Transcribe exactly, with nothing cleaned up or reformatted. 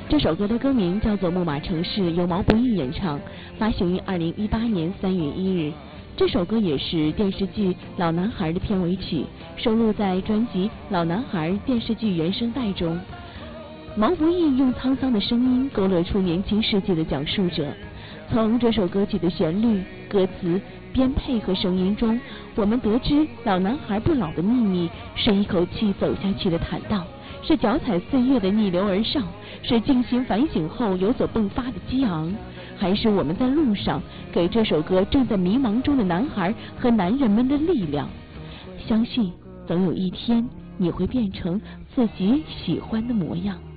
这首歌的歌名叫做《木马城市》，由毛不易演唱，发行于二零一八年三月一日。这首歌也是电视剧《老男孩》的片尾曲，收录在专辑《老男孩》电视剧原声带中。毛不易用沧桑的声音勾勒出年轻世纪的讲述者。从这首歌曲的旋律、歌词、编配和声音中，我们得知老男孩不老的秘密是一口气走下去的坦荡，是脚踩岁月的逆流而上，是静心反省后有所迸发的激昂，还是我们在路上给这首歌正在迷茫中的男孩和男人们的力量。相信总有一天你会变成自己喜欢的模样。